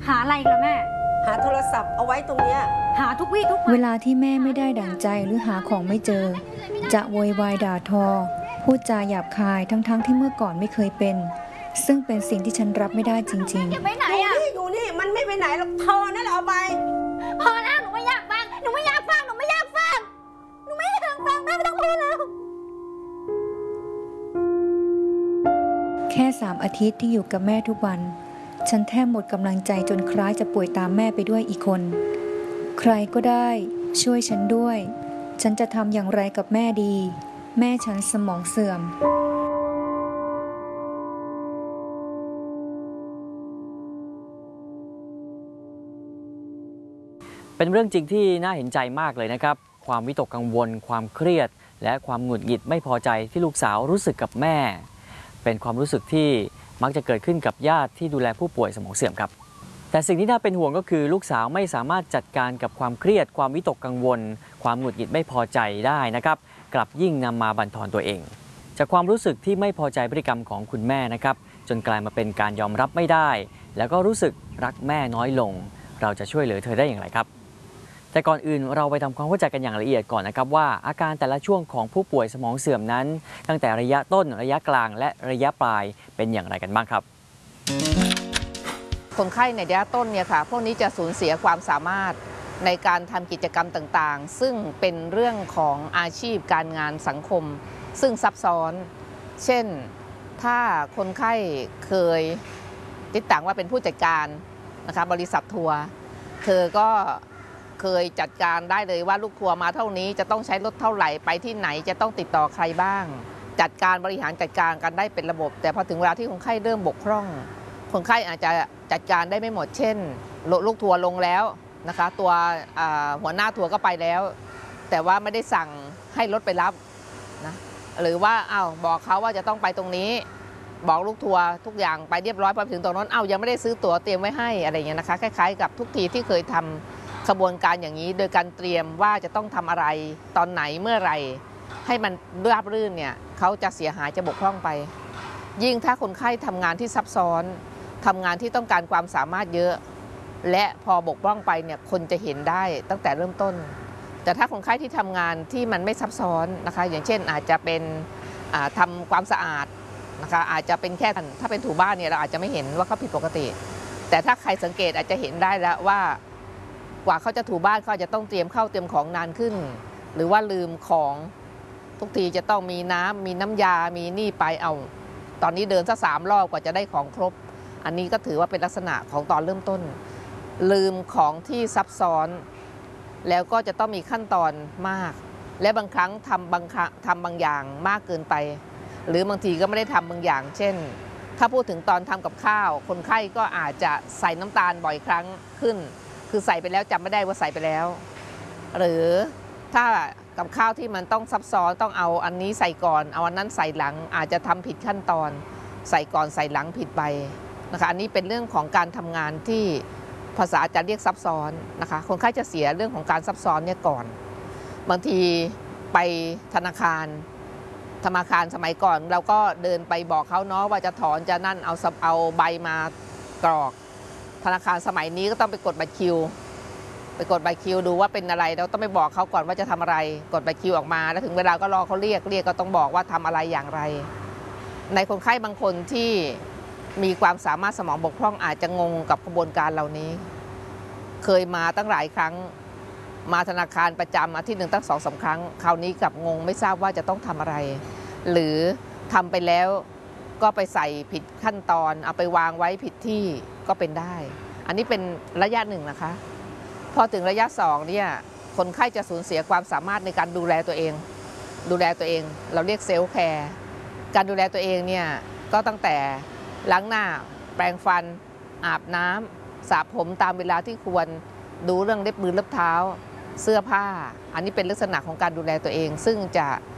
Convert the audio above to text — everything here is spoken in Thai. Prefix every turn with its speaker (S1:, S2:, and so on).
S1: หาอะไรกันแม่
S2: หาโทรศัพท์เอาไว้ตรงเนี้ย
S1: หาทุกวี่ทุกวัน
S3: เวลาที่แม่ไม่ได้ดั่งใจหรือหาของไม่เจอจะโวยวายด่าทอพูดจาหยาบคายทั้งที่เมื่อก่อนไม่เคยเป็นซึ่งเป็นสิ่งที่ฉันรับไม่ได้จริง
S1: ๆไปไหนอ่ะ
S2: อยู่นี่มันไม่ไปไหนหรอกเธอนั่นแหละเอาไป
S1: พอแล้วหนูไม่อยากฟังหนูไม่อยากฟังหนูไม่อยากฟังหนูไม่อยากฟังแม่ไม่ต้องพูดแล้ว
S3: แค่3 อาทิตย์ที่อยู่กับแม่ทุกวันฉันแทบหมดกำลังใจจนคล้ายจะป่วยตามแม่ไปด้วยอีกคนใครก็ได้ช่วยฉันด้วยฉันจะทำอย่างไรกับแม่ดีแม่ฉันสมองเสื่อม
S4: เป็นเรื่องจริงที่น่าเห็นใจมากเลยนะครับความวิตกกังวลความเครียดและความหงุดหงิดไม่พอใจที่ลูกสาวรู้สึกกับแม่เป็นความรู้สึกที่มักจะเกิดขึ้นกับญาติที่ดูแลผู้ป่วยสมองเสื่อมครับแต่สิ่งที่น่าเป็นห่วงก็คือลูกสาวไม่สามารถจัดการกับความเครียดความวิตกกังวลความหงุดหงิดไม่พอใจได้นะครับกลับยิ่งนำมาบั่นทอนตัวเองจากความรู้สึกที่ไม่พอใจพฤติกรรมของคุณแม่นะครับจนกลายมาเป็นการยอมรับไม่ได้แล้วก็รู้สึกรักแม่น้อยลงเราจะช่วยเหลือเธอได้อย่างไรครับแต่ก่อนอื่นเราไปทำความเข้าใจกันอย่างละเอียดก่อนนะครับว่าอาการแต่ละช่วงของผู้ป่วยสมองเสื่อมนั้นตั้งแต่ระยะต้นระยะกลางและระยะปลายเป็นอย่างไรกันบ้างครับ
S5: คนไข้ในระยะต้นเนี่ยค่ะพวกนี้จะสูญเสียความสามารถในการทำกิจกรรมต่างๆซึ่งเป็นเรื่องของอาชีพการงานสังคมซึ่งซับซ้อนเช่นถ้าคนไข้เคยติดตั้งว่าเป็นผู้จัดการนะคะบริษัททัวร์เธอก็เคยจัดการได้เลยว่าลูกทัวร์มาเท่านี้จะต้องใช้รถเท่าไหร่ไปที่ไหนจะต้องติดต่อใครบ้างจัดการบริหารจัดการกันได้เป็นระบบแต่พอถึงเวลาที่คนไข้เริ่มบกพร่องคนไข้อาจจะจัดการได้ไม่หมดเช่นลูกทัวร์ลงแล้วนะคะตัวหัวหน้าทัวร์ก็ไปแล้วแต่ว่าไม่ได้สั่งให้รถไปรับนะหรือว่าบอกเขาว่าจะต้องไปตรงนี้บอกลูกทัวร์ทุกอย่างไปเรียบร้อยพอถึงตรงนั้นยังไม่ได้ซื้อตั๋วเตรียมไว้ให้อะไรอย่างเงี้ยนะคะคล้ายๆกับทุกทีที่เคยทำขบวนการอย่างนี้โดยการเตรียมว่าจะต้องทำอะไรตอนไหนเมื่อไรให้มันราบรื่นเนี่ยเขาจะเสียหายจะบกพร่องไปยิ่งถ้าคนไข้ทำงานที่ซับซ้อนทำงานที่ต้องการความสามารถเยอะและพอบกพร่องไปเนี่ยคนจะเห็นได้ตั้งแต่เริ่มต้นแต่ถ้าคนไข้ที่ทำงานที่มันไม่ซับซ้อนนะคะอย่างเช่นอาจจะเป็นทำความสะอาดนะคะอาจจะเป็นแค่ถ้าเป็นถูบ้านเนี่ยเราอาจจะไม่เห็นว่าเขาผิดปกติแต่ถ้าใครสังเกตอาจจะเห็นได้แล้วว่ากว่าเขาจะถูบ้านเขาจะต้องเตรียมข้าวเตรียมของนานขึ้นหรือว่าลืมของทุกทีจะต้องมีน้ำมีน้ำยามีนี่ไปตอนนี้เดินซะ3 รอบกว่าจะได้ของครบอันนี้ก็ถือว่าเป็นลักษณะของตอนเริ่มต้นลืมของที่ซับซ้อนแล้วก็จะต้องมีขั้นตอนมากและบางครั้งทำบางอย่างมากเกินไปหรือบางทีก็ไม่ได้ทำบางอย่างเช่นถ้าพูดถึงตอนทำกับข้าวคนไข้ก็อาจจะใส่น้ำตาลบ่อยครั้งขึ้นคือใส่ไปแล้วจำไม่ได้ว่าใส่ไปแล้วหรือถ้ากับข้าวที่มันต้องซับซ้อนต้องเอาอันนี้ใส่ก่อนเอาอันนั้นใส่หลังอาจจะทำผิดขั้นตอนใส่ก่อนใส่หลังผิดไปนะคะอันนี้เป็นเรื่องของการทำงานที่ภาษาจะเรียกซับซ้อนนะคะคนไข้จะเสียเรื่องของการซับซ้อนเนี่ยก่อนบางทีไปธนาคารสมัยก่อนเราก็เดินไปบอกเขาเนาะว่าจะถอนจะนั่นเอาใบมากรอกธนาคารสมัยนี้ก็ต้องไปกดบัตรคิวดูว่าเป็นอะไรเราต้องไปบอกเขาก่อนว่าจะทำอะไรกดบัตรคิวออกมาแล้วถึงเวลาก็รอเขาเรียกก็ต้องบอกว่าทำอะไรอย่างไรในคนไข้บางคนที่มีความสามารถสมองบกพร่องอาจจะงงกับกระบวนการเหล่านี้เคยมาตั้งหลายครั้งมาธนาคารประจำอาทิตย์หนึ่งตั้ง2-3 ครั้งคราวนี้กลับงงไม่ทราบว่าจะต้องทำอะไรหรือทำไปแล้วก็ไปใส่ผิดขั้นตอนเอาไปวางไว้ผิดที่ก็เป็นได้อันนี้เป็นระยะ1นะคะพอถึงระยะ2เนี่ยคนไข้จะสูญเสียความสามารถในการดูแลตัวเองเราเรียกเซลฟ์แคร์การดูแลตัวเองเนี่ยก็ตั้งแต่ล้างหน้าแปรงฟันอาบน้ำสระผมตามเวลาที่ควรดูเรื่องเล็บมือเล็บเท้าเสื้อผ้าอันนี้เป็นลักษณะของการดูแลตัวเองซึ่งจะ